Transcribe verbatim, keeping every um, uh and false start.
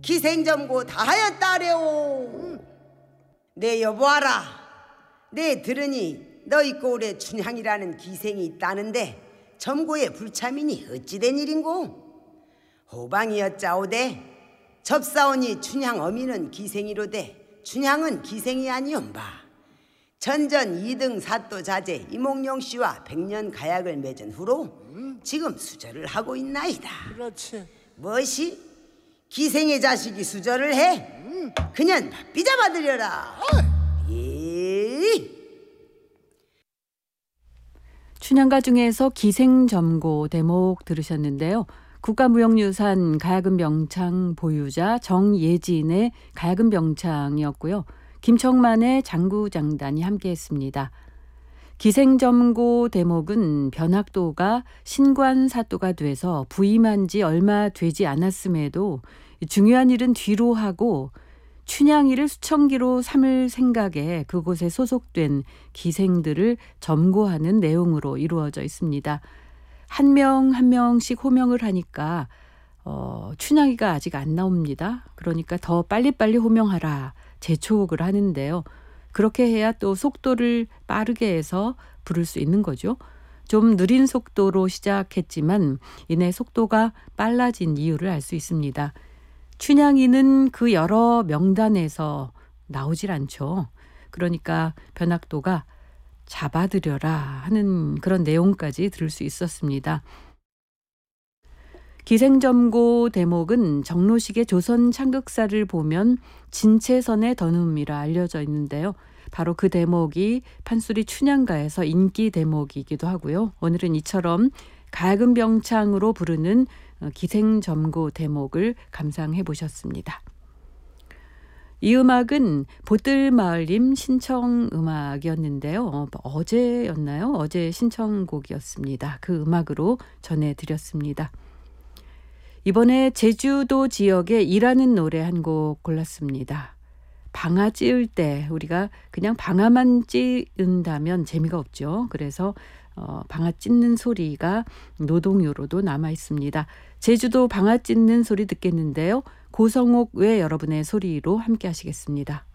기생점고 다 하였다래오. 내 여보아라, 내 들으니 너희 꼴에 춘향이라는 기생이 있다는데 점고에 불참이니 어찌 된 일인고? 호방이었자오되 접사오니 춘향 어미는 기생이로되 춘향은 기생이 아니온바. 전전 이등 사또 자제 이몽룡씨와 백년 가약을 맺은 후로 음? 지금 수절을 하고 있나이다. 그렇지. 무엇이? 기생의 자식이 수절을 해? 음. 그냥 삐잡아들여라. 예. 춘향가 중에서 기생점고 대목 들으셨는데요. 국가무형유산 가야금 병창 보유자 정예진의 가야금 병창이었고요. 김청만의 장구장단이 함께했습니다. 기생점고 대목은 변학도가 신관사또가 돼서 부임한 지 얼마 되지 않았음에도 중요한 일은 뒤로 하고 춘향이를 수청기로 삼을 생각에 그곳에 소속된 기생들을 점고하는 내용으로 이루어져 있습니다. 한 명 한 명씩 호명을 하니까 어, 춘향이가 아직 안 나옵니다. 그러니까 더 빨리빨리 호명하라 재촉을 하는데요. 그렇게 해야 또 속도를 빠르게 해서 부를 수 있는 거죠. 좀 느린 속도로 시작했지만 이내 속도가 빨라진 이유를 알 수 있습니다. 춘향이는 그 여러 명단에서 나오질 않죠. 그러니까 변학도가 잡아들여라 하는 그런 내용까지 들을 수 있었습니다. 기생점고 대목은 정로식의 조선 창극사를 보면 진채선의 던음이라 알려져 있는데요. 바로 그 대목이 판소리 춘향가에서 인기 대목이기도 하고요. 오늘은 이처럼 가야금 병창으로 부르는 기생점고 대목을 감상해 보셨습니다. 이 음악은 보뜰마을님 신청 음악이었는데요. 어, 어제였나요? 어제 신청곡이었습니다. 그 음악으로 전해드렸습니다. 이번에 제주도 지역에 일하는 노래 한 곡 골랐습니다. 방아 찧을 때 우리가 그냥 방아만 찧은다면 재미가 없죠. 그래서 어, 방아 찧는 소리가 노동요로도 남아 있습니다. 제주도 방아 찧는 소리 듣겠는데요. 고성옥 외 여러분의 소리로 함께 하시겠습니다.